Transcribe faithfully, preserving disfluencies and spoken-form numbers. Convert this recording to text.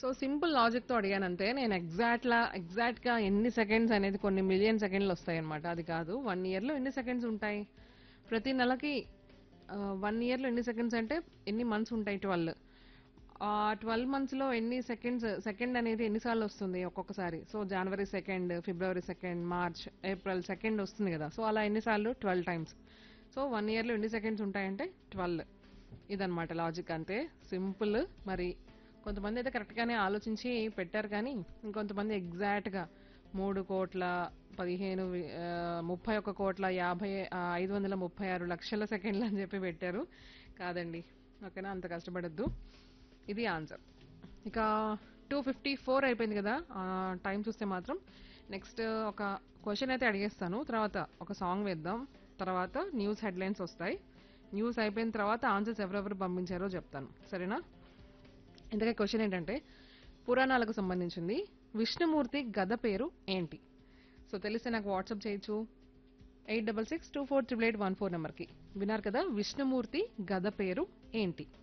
So simple logic తో అడిగానంటే నేను exact లా exact గా ఎన్ని సెకండ్స్ అనేది కొన్ని మిలియన్ సెకండ్లు వస్తాయి అనమాట. అది కాదు, వన్ ఇయర్ లో ఎన్ని సెకండ్స్ ఉంటాయి, ప్రతి నెలకి వన్ ఇయర్ లో ఎన్ని సెకండ్స్ అంటే ఎన్ని మంత్స్ ఉంటాయి, ట్వెల్వ్. ఆ ట్వెల్వ్ మంత్స్ లో ఎన్ని సెకండ్స్, సెకండ్ అనేది ఎన్నిసార్లు వస్తుంది ఒక్కొక్కసారి. సో జనవరి second, February second, March, April second వస్తుంది కదా. సో అలా ఎన్నిసార్లు, twelve times. So one year లో ఎన్ని సెకండ్స్ ఉంటాయంటే ట్వెల్వ్. ఇదన్నమాట లాజిక్, అంతే సింపుల్. మరి కొంతమంది అయితే కరెక్ట్ గానే ఆలోచించి పెట్టారు, కానీ ఇంకొంతమంది ఎగ్జాక్ట్ గా మూడు కోట్ల పదిహేను వి- ఆ, ముప్పై ఒక్క కోట్ల యాభై ఆ, ఐదు వందల ముప్పై ఆరు లక్షల సెకండ్లు అని చెప్పి పెట్టారు. కాదండి, ఓకేనా, అంత కష్టపడద్దు. ఇది ఆన్సర్. ఇక టూ ఫిఫ్టీ ఫోర్ అయిపోయింది కదా టైం చూస్తే మాత్రం. నెక్స్ట్ ఒక క్వశ్చన్ అయితే అడిగేస్తాను, తర్వాత ఒక సాంగ్ వేద్దాం, తర్వాత న్యూస్ హెడ్లైన్స్ వస్తాయి. న్యూస్ అయిపోయిన తర్వాత ఆన్సర్స్ ఎవరెవరు పంపించారో చెప్తాను, సరేనా. ఇంతకే క్వశ్చన్ ఏంటంటే, పురాణాలకు సంబంధించింది. విష్ణుమూర్తి గద పేరు ఏంటి? సో తెలిస్తే నాకు వాట్సాప్ చేయొచ్చు, eight double six two four triple eight one four నెంబర్కి. విన్నారు కదా, విష్ణుమూర్తి గద పేరు ఏంటి?